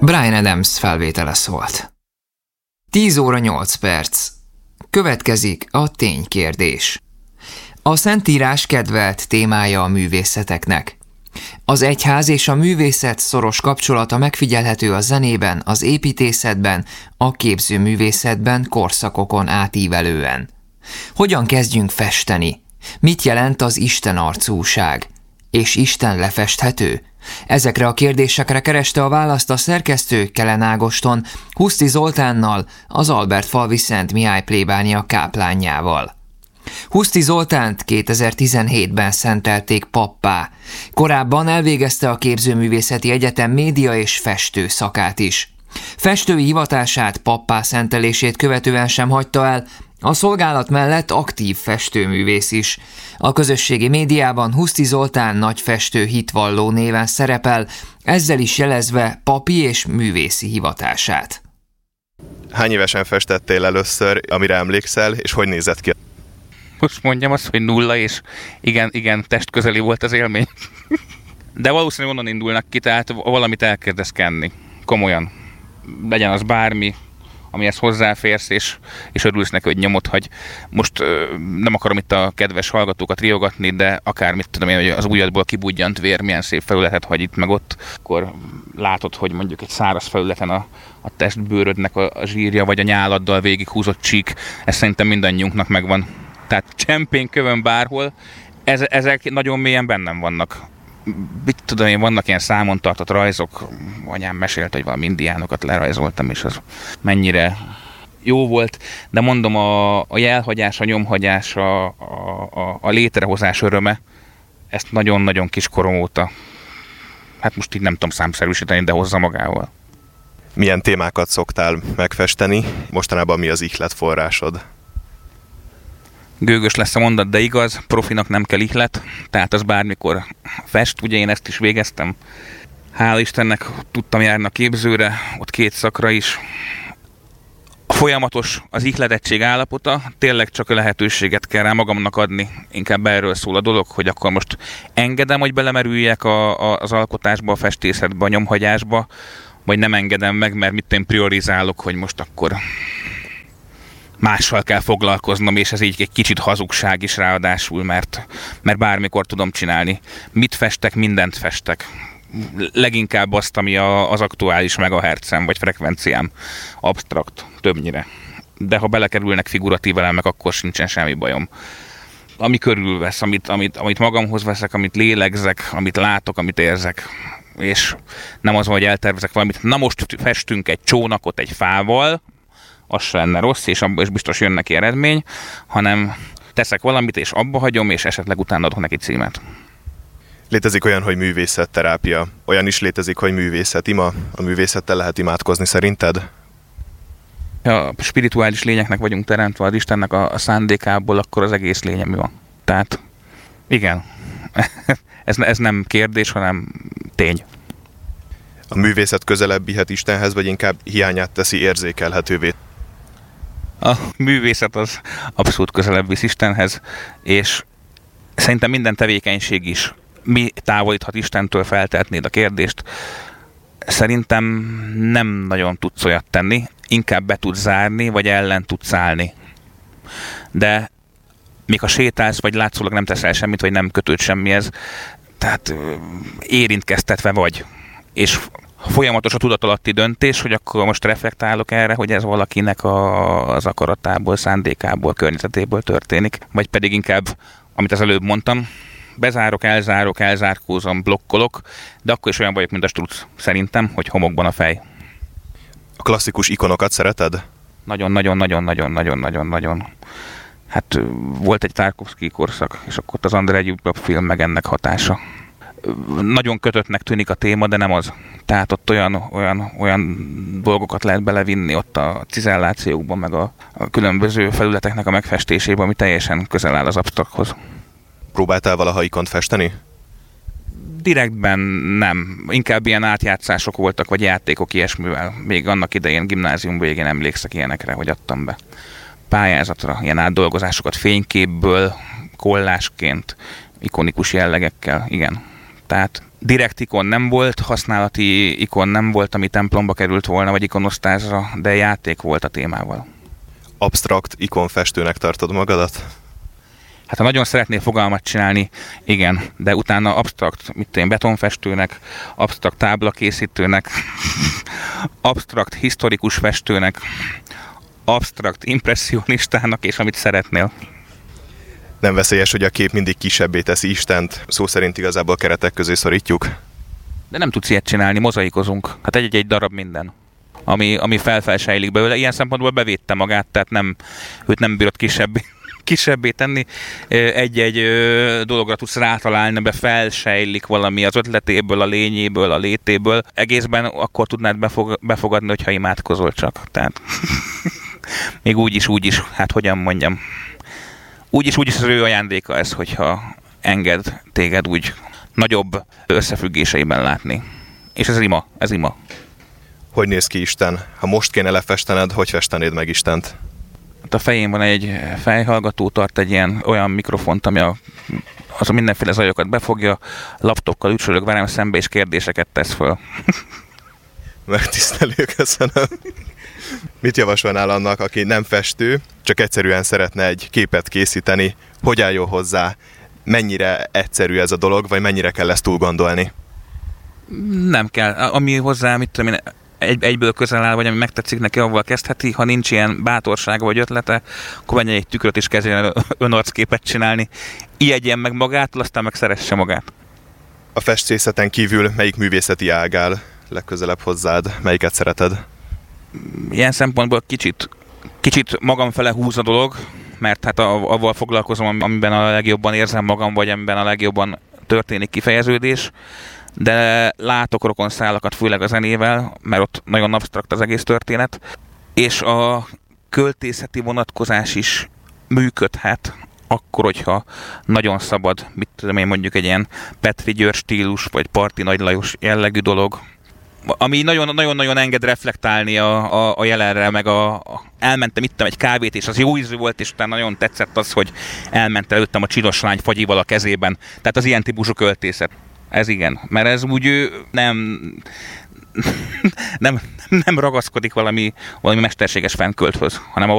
Bryan Adams felvétele szólt. 10 óra 8 perc. Következik a ténykérdés. A Szentírás kedvelt témája a művészeteknek. Az egyház és a művészet szoros kapcsolata megfigyelhető a zenében, az építészetben, a képzőművészetben korszakokon átívelően. Hogyan kezdjünk festeni? Mit jelent az istenarcúság? És Isten lefesthető? Ezekre a kérdésekre kereste a választ a szerkesztő Kelen Ágoston Huszti Zoltánnal, az Albertfalvi Szent Mihály plébánia káplánjával. Huszti Zoltánt 2017-ben szentelték pappá. Korábban elvégezte a Képzőművészeti Egyetem média és festő szakát is. Festői hivatását, pappá szentelését követően sem hagyta el, a szolgálat mellett aktív festőművész is. A közösségi médiában Huszti Zoltán nagy festő hitvalló néven szerepel, ezzel is jelezve papi és művészi hivatását. Hány évesen festettél először, amire emlékszel, és hogy nézett ki? Most mondjam azt, hogy 0, és igen, testközeli volt az élmény. De valószínűleg onnan indulnak ki, tehát valamit elkezdesz kenni. Komolyan. Legyen az bármi, amihez hozzáférsz, és örülsz neki, hogy nyomot hagy. Most nem akarom itt a kedves hallgatókat riogatni, de akármit tudom én, hogy az ujjadból kibudjant vér, milyen szép felületet hagy itt meg ott, akkor látod, hogy mondjuk egy száraz felületen a testbőrödnek a zsírja, vagy a nyáladdal végighúzott csík, ez szerintem mindannyiunknak megvan. Tehát csempénkövön bárhol, ezek nagyon mélyen bennem vannak. Mit tudom én, vannak ilyen számon tartott rajzok, anyám mesélt, hogy valami indiánokat lerajzoltam, és az mennyire jó volt, de mondom, a jelhagyás, a nyomhagyás, a létrehozás öröme, ezt nagyon-nagyon kiskorom óta, hát most így nem tudom számszerűsíteni, de hozza magával. Milyen témákat szoktál megfesteni? Mostanában mi az ihletforrásod? Gőgös lesz a mondat, de igaz, profinak nem kell ihlet, tehát az bármikor fest, ugye én ezt is végeztem. Hál' Istennek tudtam járni a képzőre, ott 2 szakra is. Folyamatos az ihletettség állapota, tényleg csak a lehetőséget kell rá magamnak adni, inkább erről szól a dolog, hogy akkor most engedem, hogy belemerüljek az alkotásba, a festészetbe, a nyomhagyásba, vagy nem engedem meg, mert mit én priorizálok, hogy most akkor mással kell foglalkoznom, és ez így egy kicsit hazugság is ráadásul, mert bármikor tudom csinálni. Mit festek, mindent festek. Leginkább azt, ami az aktuális megahertzem, vagy frekvenciám. Absztrakt, többnyire. De ha belekerülnek figuratív elemek, akkor sincsen semmi bajom. Ami körülvesz, amit magamhoz veszek, amit lélegzek, amit látok, amit érzek. És nem az, hogy eltervezek valamit. Na most festünk egy csónakot egy fával, az se lenne rossz, és biztos jön neki eredmény, hanem teszek valamit, és abba hagyom, és esetleg utána adok neki címet. Létezik olyan, hogy művészetterápia. Olyan is létezik, hogy művészetima. A művészettel lehet imádkozni szerinted? Ha spirituális lényeknek vagyunk teremtve az Istennek a szándékából, akkor az egész lényem van. Tehát igen, ez nem kérdés, hanem tény. A művészet közelebb vihet Istenhez, vagy inkább hiányát teszi érzékelhetővé? A művészet az abszolút közelebb visz Istenhez, és szerintem minden tevékenység is mi távolíthat Istentől, feltehetnéd a kérdést. Szerintem nem nagyon tudsz olyat tenni, inkább be tudsz zárni, vagy ellen tudsz állni. De még ha sétálsz, vagy látszólag nem teszel semmit, vagy nem kötőd semmihez, tehát érintkeztetve vagy. És folyamatos a tudatalatti döntés, hogy akkor most reflektálok erre, hogy ez valakinek az akaratából, szándékából, környezetéből történik, vagy pedig inkább, amit az előbb mondtam, bezárok, elzárkózom, blokkolok, de akkor is olyan vagyok, mint a struc, szerintem, hogy homokban a fej. A klasszikus ikonokat szereted? Nagyon. Hát volt egy Tarkovszky korszak, és akkor az Andrej Gyurcsov film meg ennek hatása. Nagyon kötöttnek tűnik a téma, de nem az. Tehát ott olyan dolgokat lehet belevinni ott a cizellációkban, meg a különböző felületeknek a megfestésében, ami teljesen közel áll az absztrakthoz. Próbáltál valaha ikont festeni? Direktben nem. Inkább ilyen átjátszások voltak, vagy játékok ilyesmivel. Még annak idején gimnázium végén emlékszek ilyenekre, hogy adtam be pályázatra, ilyen átdolgozásokat fényképből, kollásként, ikonikus jellegekkel, igen. Tehát direkt ikon nem volt, használati ikon nem volt, ami templomba került volna, vagy ikonosztásra, de játék volt a témával. Absztrakt ikonfestőnek tartod magadat? Hát ha nagyon szeretnél fogalmat csinálni, igen, de utána absztrakt, betonfestőnek, absztrakt táblakészítőnek, absztrakt historikus festőnek, absztrakt impresszionistának, és amit szeretnél. Nem veszélyes, hogy a kép mindig kisebbé teszi Istent, szó szerint igazából keretek közé szorítjuk? De nem tudsz ilyet csinálni, mozaikozunk. Hát egy darab minden, ami felfelsejlik belőle. Ilyen szempontból bevédte magát, tehát őt nem bírod kisebbé tenni. Egy-egy dologra tudsz rátalálni, be felsejlik valami az ötletéből, a lényéből, a létéből. Egészben akkor tudnád befogadni, hogyha imádkozol csak. Tehát még úgy is, hát hogyan mondjam. Úgyis az ő ajándéka ez, hogyha enged téged úgy nagyobb összefüggéseiben látni. És ez ima. Hogy néz ki Isten? Ha most kéne lefestened, hogy festenéd meg Istent? A fején van egy fejhallgató, tart egy olyan mikrofont, ami az a mindenféle zajokat befogja, laptoppal ücsölök velem szembe, és kérdéseket tesz föl. Megtisztelő, köszönöm. Mit javasolnál annak, aki nem festő, csak egyszerűen szeretne egy képet készíteni? Hogy álljon hozzá? Mennyire egyszerű ez a dolog, vagy mennyire kell ezt túl gondolni? Nem kell. Ami hozzá, egyből közel áll, vagy ami megtetszik neki, avval kezdheti. Ha nincs ilyen bátorsága vagy ötlete, akkor menjen egy tükröt és kezdjen önarcképet csinálni. Ijedjen meg magától, aztán meg szeresse magát. A festészeten kívül melyik művészeti ág áll legközelebb hozzád? Melyiket szereted? Ilyen szempontból kicsit magam fele húz a dolog, mert hát avval foglalkozom, amiben a legjobban érzem magam, vagy amiben a legjobban történik kifejeződés, de látok rokonszálakat, főleg a zenével, mert ott nagyon absztrakt az egész történet, és a költészeti vonatkozás is működhet, akkor, hogyha nagyon szabad, mondjuk egy ilyen Petri György stílus, vagy Parti Nagy Lajos jellegű dolog, ami nagyon-nagyon enged reflektálni a jelenre, meg elmentem, ittem egy kávét, és az jó ízű volt, és utána nagyon tetszett az, hogy elment előttem a csinos lány fagyival a kezében. Tehát az ilyen típusú költészet. Ez igen, mert ez úgy nem ragaszkodik valami mesterséges fennkölthöz, hanem